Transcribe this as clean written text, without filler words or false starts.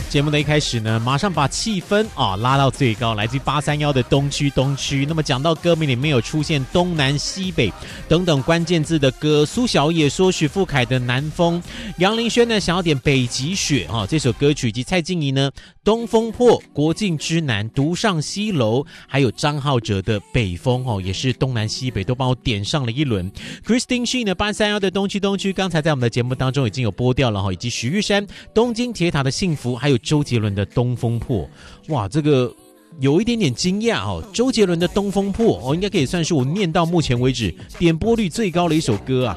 节目的一开始呢，马上把气氛拉到最高，来自831的东区。那么讲到歌名里面有出现东南西北等等关键字的歌，苏小野说许富凯的南风，杨林轩呢想要点北极雪这首歌曲，以及蔡静怡呢东风破，国境之南独上西楼，还有张浩哲的北风也是东南西北都帮我点上了一轮。 Christine Shi 呢831的东区刚才在我们的节目当中已经有播掉了，以及许玉山东京铁塔的幸福，还有周杰伦的东风破。哇，这个有一点点惊讶周杰伦的东风破应该可以算是我念到目前为止点播率最高的一首歌啊。